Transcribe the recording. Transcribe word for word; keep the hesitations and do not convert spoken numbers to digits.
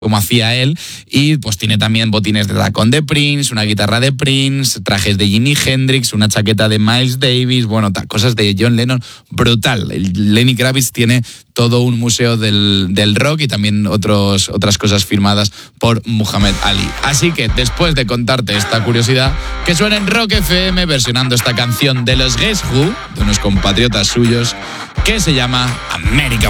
como hacía él, y pues tiene también botines de tacón de Prince, una guitarra de Prince, trajes de Jimi Hendrix, una chaqueta de Miles Davis, bueno, ta, cosas de John Lennon, brutal. El Lenny Kravitz tiene todo un museo del, del rock y también otros, otras cosas firmadas por Muhammad Ali. Así que después de contarte esta curiosidad, que suena en Rock F M versionando esta canción de los Guess Who, de unos compatriotas suyos, que se llama American